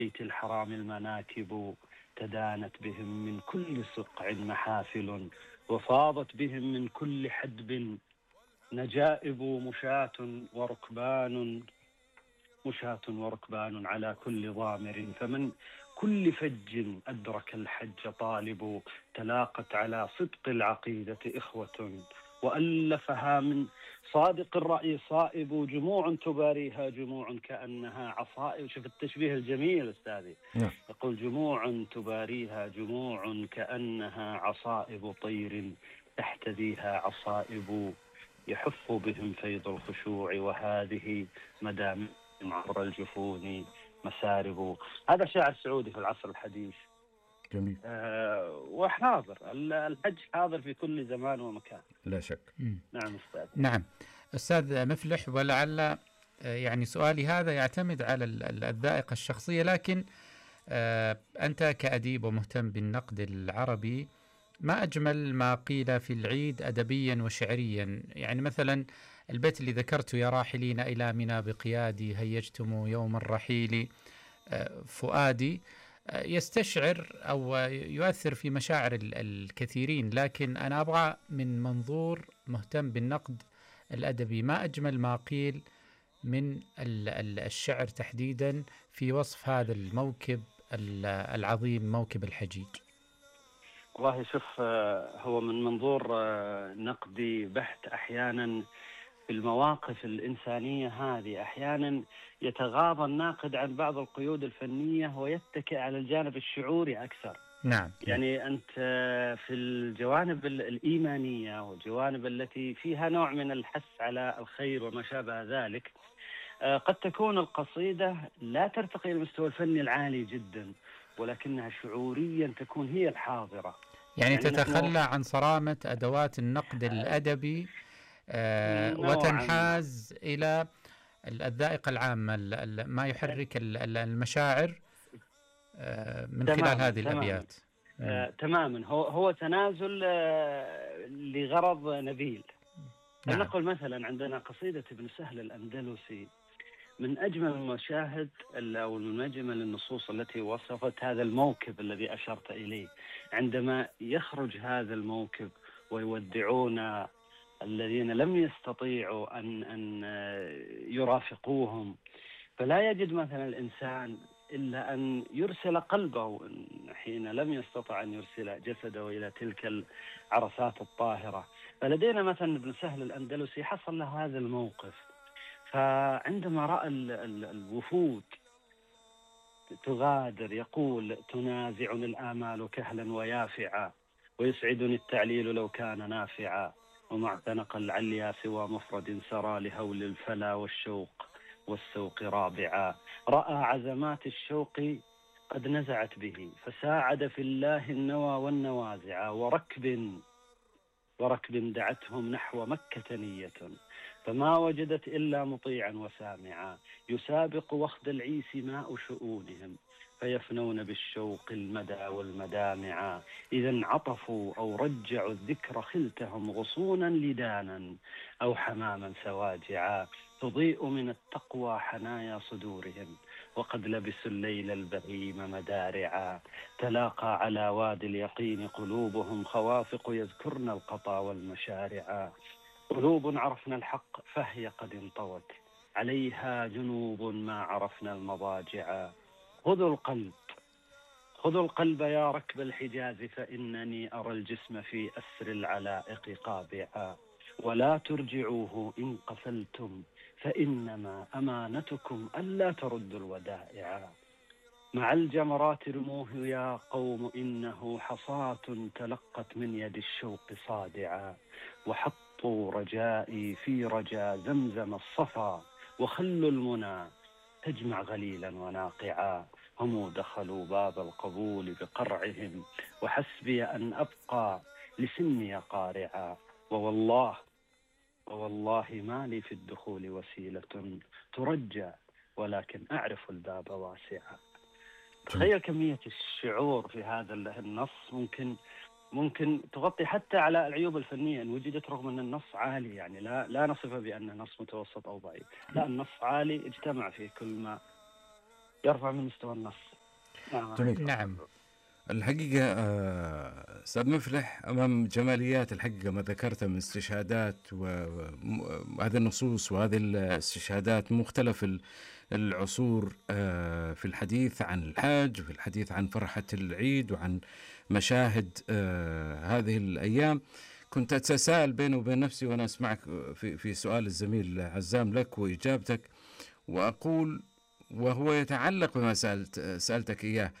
بيت الحرام المناكب تدانت بهم من كل سقع محافل، وفاضت بهم من كل حدب نجائب، مشاة وركبان على كل ضامر، فمن كل فج أدرك الحج طالب، تلاقت على صدق العقيدة إخوة، وألفها من صادق الرأي صائب، جموع تباريها جموع كأنها عصائب. شوف التشبيه الجميل أستاذي، نعم. يقول جموع تباريها جموع كأنها عصائب طير تحتذيها عصائب، يحف بهم فيض الخشوع، وهذه مدامع عبر الجفون مسارب. هذا شاعر سعودي في العصر الحديث. جميل. وحاضر الحج حاضر في كل زمان ومكان. لا شك. نعم أستاذ. نعم أستاذ مفلح، ولعل يعني سؤالي هذا يعتمد على الذائقة الشخصية، لكن أنت كأديب ومهتم بالنقد العربي، ما أجمل ما قيل في العيد أدبيا وشعريا؟ يعني مثلا البيت اللي ذكرته: يا راحلين إلى منى بقيادي هيجتم يوم الرحيل فؤادي، يستشعر أو يؤثر في مشاعر الكثيرين، لكن أنا أبغى من منظور مهتم بالنقد الأدبي، ما أجمل ما قيل من الشعر تحديدا في وصف هذا الموكب العظيم، موكب الحجيج. والله شوف، هو من منظور نقدي بحت، أحيانا في المواقف الإنسانية هذه أحيانا يتغاضى الناقد عن بعض القيود الفنية ويتكئ على الجانب الشعوري أكثر. نعم. يعني أنت في الجوانب الإيمانية والجوانب التي فيها نوع من الحث على الخير وما شابه ذلك، قد تكون القصيدة لا ترتقي المستوى الفني العالي جدا، ولكنها شعوريا تكون هي الحاضرة. يعني نحن تتخلى عن صرامة أدوات النقد الأدبي نوعا وتنحاز إلى الذائقة العامة، ما يحرك المشاعر من خلال هذه الأبيات. تماما. هو تنازل لغرض نبيل. نعم. نقول مثلا عندنا قصيدة ابن سهل الأندلسي، من أجمل المشاهد أو من أجمل النصوص التي وصفت هذا الموكب الذي أشرت إليه، عندما يخرج هذا الموكب ويودعون الذين لم يستطيعوا أن يرافقوهم، فلا يجد مثلا الإنسان إلا أن يرسل قلبه حين لم يستطع أن يرسل جسده إلى تلك العرسات الطاهرة. فلدينا مثلا ابن سهل الأندلسي حصل له هذا الموقف، فعندما رأى الوفود تغادر يقول: تنازعني الآمال كهلا ويافعا، ويسعدني التعليل لو كان نافعا، وما اعتنق العليا سوى مفرد سرى لهول الفلا والسوق رابعا. رأى عزمات الشوق قد نزعت به، فساعد في الله النوى والنوازع، وركب دعتهم نحو مكة نية، فما وجدت إلا مطيعا وسامعا، يسابق وخد العيس ماء شؤونهم، فيفنون بالشوق المدى والمدامع، إذا عطفوا أو رجعوا الذكر خلتهم غصونا لدانا، أو حماما سواجعا، تضيء من التقوى حنايا صدورهم، وقد لبسوا الليل البهيم مدارعا، تلاقى على وادي اليقين قلوبهم، خوافق يذكرن القطا والمشارعا، قلوب عرفنا الحق فهي قد انطوت، عليها جنوب ما عرفنا المضاجع. خذوا القلب يا ركب الحجاز، فإنني أرى الجسم في أسر العلائق قابعا، ولا ترجعوه إن قفلتم، فإنما أمانتكم ألا تردوا الودائع. مع الجمرات رموه يا قوم، إنه حصاة تلقت من يد الشوق صادعا، وحطوا رجائي في رجا زمزم الصفا، وخلوا المنى تجمع غليلا وناقعا، هم دخلوا باب القبول بقرعهم، وحسبي أن أبقى لسني قارعا، ووالله ما لي في الدخول وسيلة ترجى، ولكن أعرف الباب واسعا. تخيل كمية الشعور في هذا النص، ممكن تغطي حتى على العيوب الفنية إن وجدت، رغم أن النص عالي. يعني لا نصفه بأنه نص متوسط أو ضعيف، لا، النص عالي اجتمع فيه كل ما يرفع من مستوى النص. جميل. نعم. الحقيقة أستاذ مفلح، أمام جماليات الحقيقة ما ذكرته من استشهادات وهذه النصوص وهذه الاستشهادات مختلف العصور في الحديث عن الحج وفي الحديث عن فرحة العيد وعن مشاهد هذه الأيام، كنت أتساءل بيني وبين نفسي وأنا أسمعك في سؤال الزميل عزام لك وإجابتك، وأقول وهو يتعلق بما سألتك إياه،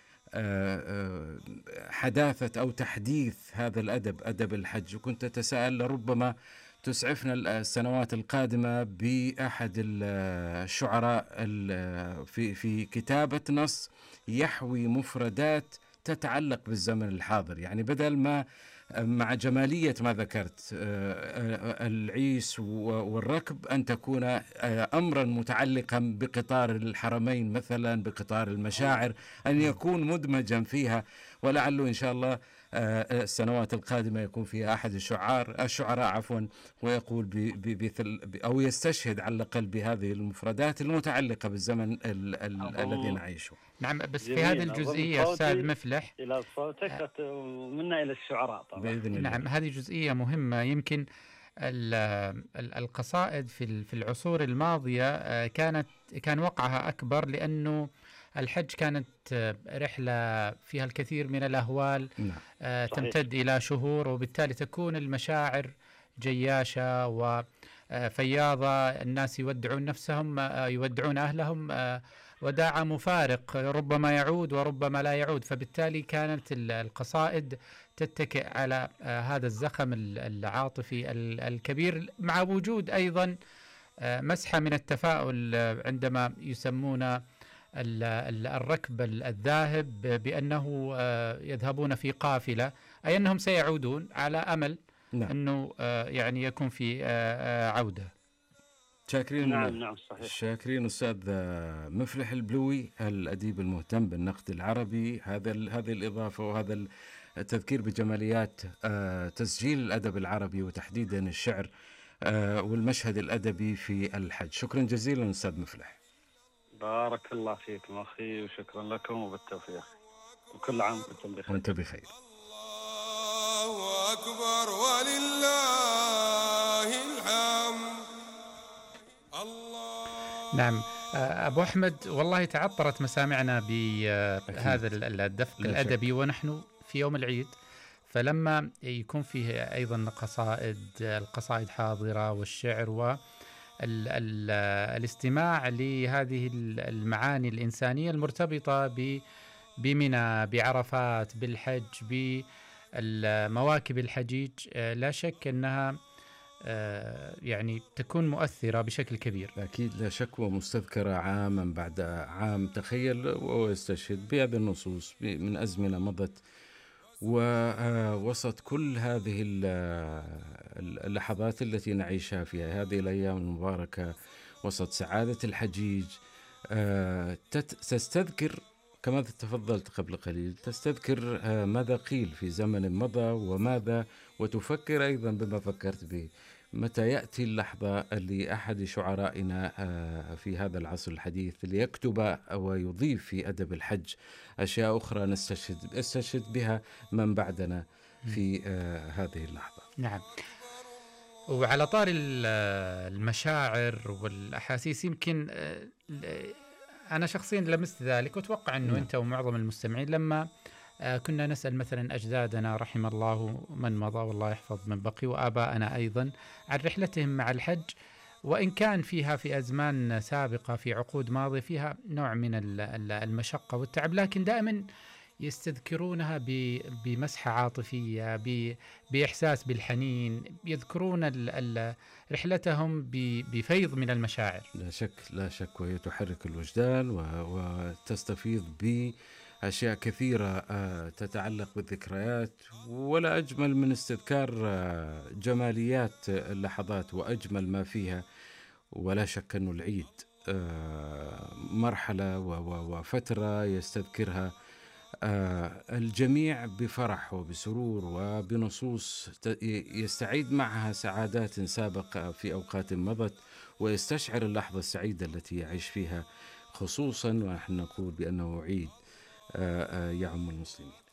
حداثة أو تحديث هذا الأدب، أدب الحج. وكنت أتساءل لربما تسعفنا السنوات القادمة بأحد الشعراء في كتابة نص يحوي مفردات تتعلق بالزمن الحاضر، يعني بدل ما مع جمالية ما ذكرت العيس والركب أن تكون أمرا متعلقا بقطار الحرمين مثلا، بقطار المشاعر، أن يكون مدمجا فيها. ولعله إن شاء الله السنوات القادمة يكون فيها أحد الشعراء ويقول أو يستشهد على الأقل بهذه المفردات المتعلقة بالزمن الذي نعيشه. نعم، بس في هذه الجزئية أستاذ مفلح إلى صوتك ومنا إلى الشعراء طبعا. بإذن الله. نعم، هذه جزئية مهمة. يمكن القصائد في العصور الماضية كان وقعها أكبر، لأنه الحج كانت رحلة فيها الكثير من الأهوال تمتد إلى شهور، وبالتالي تكون المشاعر جياشة وفياضة. الناس يودعون نفسهم، يودعون أهلهم وداع مفارق، ربما يعود وربما لا يعود. فبالتالي كانت القصائد تتكئ على هذا الزخم العاطفي الكبير، مع وجود أيضا مسحة من التفاؤل عندما يسمون الركب الذاهب بأنه يذهبون في قافلة، أي أنهم سيعودون على أمل أنه يعني يكون في عودة. شاكرين. نعم صحيح. شاكرين أستاذ مفلح البلوي، الأديب المهتم بالنقد العربي، هذه الإضافة وهذا التذكير بجماليات تسجيل الأدب العربي وتحديدا الشعر والمشهد الأدبي في الحج. شكرا جزيلا أستاذ مفلح. بارك الله فيكم أخي، وشكرا لكم وبالتوفيق، وكل عام وأنتم بخير. وأنت بخير. الله أكبر ولله الحمد. نعم أبو أحمد، والله تعطرت مسامعنا بهذا الدفق الأدبي ونحن في يوم العيد، فلما يكون فيه أيضا القصائد حاضرة والشعر والاستماع لهذه المعاني الإنسانية المرتبطة بمنى، بعرفات، بالحج، بالمواكب الحجيج، لا شك أنها يعني تكون مؤثرة بشكل كبير. أكيد لا شك، ومستذكرة عاما بعد عام. تخيل وهو يستشهد بهذه النصوص من أزمنة مضت، ووسط كل هذه اللحظات التي نعيشها فيها هذه الأيام المباركة، وسط سعادة الحجيج، تستذكر كما تفضلت قبل قليل، تستذكر ماذا قيل في زمن مضى وماذا، وتفكر أيضا بما فكرت به، متى يأتي اللحظة اللي أحد شعرائنا في هذا العصر الحديث ليكتب ويضيف في أدب الحج أشياء أخرى نستشهد بها من بعدنا في هذه اللحظة. نعم. وعلى طار المشاعر والأحاسيس، يمكن أنا شخصيا لمست ذلك، وأتوقع أنه أنت ومعظم المستمعين لما كنا نسأل مثلا أجدادنا رحم الله من مضى والله يحفظ من بقي، وآباءنا أيضا عن رحلتهم مع الحج، وإن كان فيها في أزمان سابقة في عقود ماضية فيها نوع من المشقة والتعب، لكن دائما يستذكرونها بمسحة عاطفية، بإحساس بالحنين، يذكرون رحلتهم بفيض من المشاعر. لا شك، وهي تحرك الوجدان وتستفيض بأشياء كثيرة تتعلق بالذكريات، ولا أجمل من استذكار جماليات اللحظات وأجمل ما فيها. ولا شك أن العيد مرحلة وفترة يستذكرها الجميع بفرح وبسرور وبنصوص يستعيد معها سعادات سابقة في أوقات مضت، ويستشعر اللحظة السعيدة التي يعيش فيها خصوصا ونحن نقول بأنه عيد يعم المسلمين.